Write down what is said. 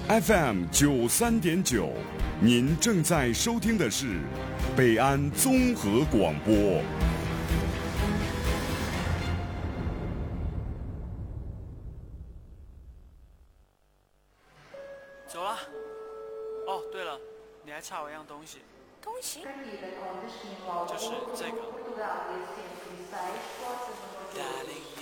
FM 93.9，您正在收听的是北安综合广播。 走了。哦，对了，你还差我一样东西。 东西？ 就是这个。